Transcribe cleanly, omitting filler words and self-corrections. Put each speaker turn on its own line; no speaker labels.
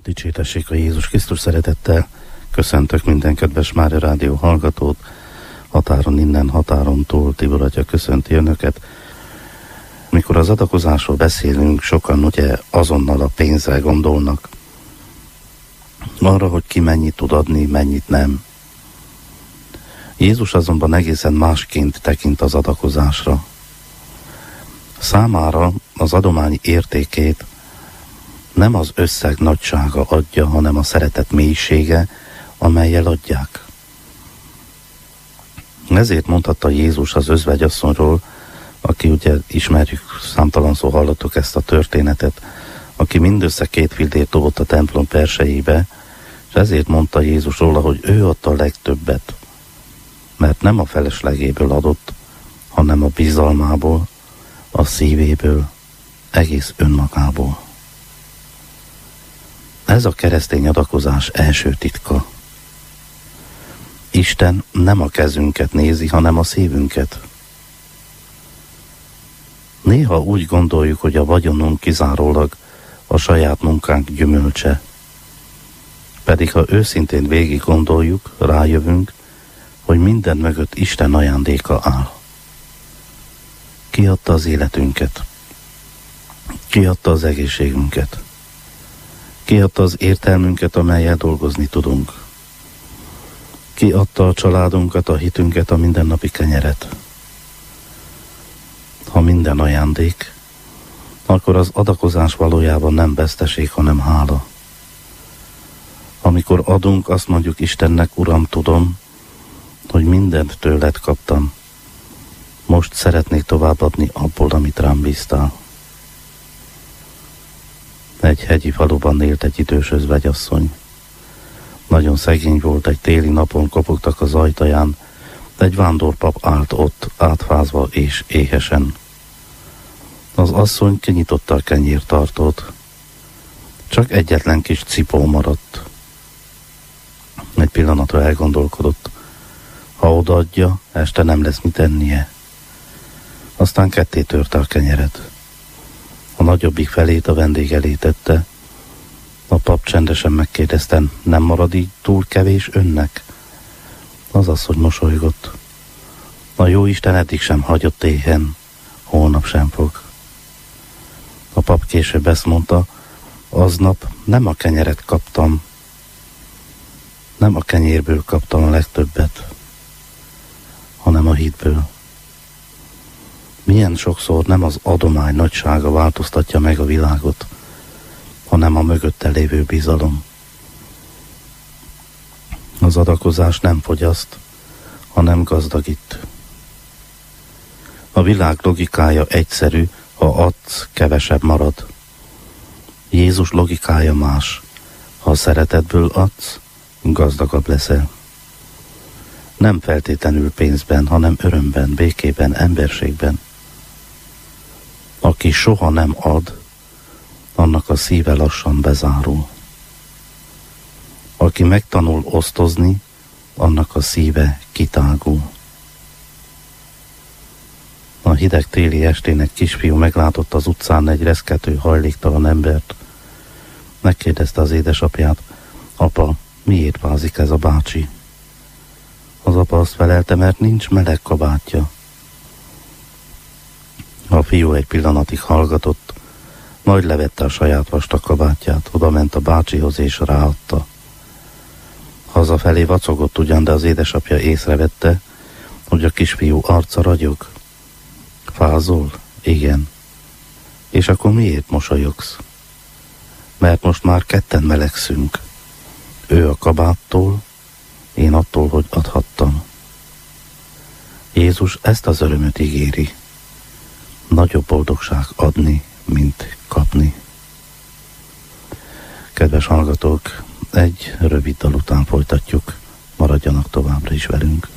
Dicsértessék a Jézus Krisztus, szeretettel köszöntök minden kedves Mária Rádió hallgatót, határon innen, határon túl. Tibor atya köszönti önöket. Mikor az adakozásról beszélünk, sokan ugye azonnal a pénzre gondolnak, arra, hogy ki mennyit tud adni, mennyit nem. Jézus azonban egészen másként tekint az adakozásra. Számára az adomány értékét nem az összeg nagysága adja, hanem a szeretet mélysége, amellyel adják. Ezért mondhatta Jézus az özvegyasszonyról, aki ugye ismerjük, számtalanszor hallottuk ezt a történetet, aki mindössze 2 fillért dobott a templom persejébe, és ezért mondta Jézus róla, hogy ő adta a legtöbbet, mert nem a feleslegéből adott, hanem a bizalmából, a szívéből, egész önmagából. Ez a keresztény adakozás első titka. Isten nem a kezünket nézi, hanem a szívünket. Néha úgy gondoljuk, hogy a vagyonunk kizárólag a saját munkánk gyümölcse. Pedig ha őszintén végig gondoljuk, rájövünk, hogy minden mögött Isten ajándéka áll. Ki adta az életünket? Ki adta az egészségünket? Ki adta az értelmünket, amellyel dolgozni tudunk? Ki adta a családunkat, a hitünket, a mindennapi kenyeret? Ha minden ajándék, akkor az adakozás valójában nem veszteség, hanem hála. Amikor adunk, azt mondjuk Istennek: Uram, tudom, hogy mindent tőled kaptam. Most szeretnék továbbadni abból, amit rám bíztál. Egy hegyi faluban élt egy idős özvegyasszony. Nagyon szegény volt, egy téli napon kopogtak az ajtaján, egy vándorpap állt ott, átfázva és éhesen. Az asszony kinyitotta a kenyértartót. Csak egyetlen kis cipó maradt. Egy pillanatra elgondolkodott. Ha odaadja, este nem lesz mit ennie. Aztán ketté törte a kenyeret. A nagyobbik felét a vendég elé tette. A pap csendesen megkérdezte: nem marad így túl kevés önnek? Az asszony mosolygott. A jóisten eddig sem hagyott éhen, holnap sem fog. A pap később ezt mondta: aznap nem a kenyeret kaptam, nem a kenyérből kaptam a legtöbbet, hanem a hitből. Milyen sokszor nem az adomány nagysága változtatja meg a világot, hanem a mögötte lévő bizalom. Az adakozás nem fogyaszt, hanem gazdagít. A világ logikája egyszerű: ha adsz, kevesebb marad. Jézus logikája más: ha szeretetből adsz, gazdagabb leszel. Nem feltétlenül pénzben, hanem örömben, békében, emberségben. Aki soha nem ad, annak a szíve lassan bezárul. Aki megtanul osztozni, annak a szíve kitágul. A hideg téli estén egy kisfiú meglátott az utcán egy reszkető, hajléktalan embert. Megkérdezte az édesapját: apa, miért vázik ez a bácsi? Az apa azt felelte: mert nincs meleg kabátja. A fiú egy pillanatig hallgatott, majd levette a saját vastag kabátját, odament a bácsihoz és ráadta. Hazafelé vacogott ugyan, de az édesapja észrevette, hogy a kisfiú arca ragyog. Fázol? Igen. És akkor miért mosolyogsz? Mert most már ketten melegszünk. Ő a kabáttól, én attól, hogy adhattam. Jézus ezt az örömöt ígéri. Nagyobb boldogság adni, mint kapni. Kedves hallgatók, egy rövid dal után folytatjuk. Maradjanak továbbra is velünk.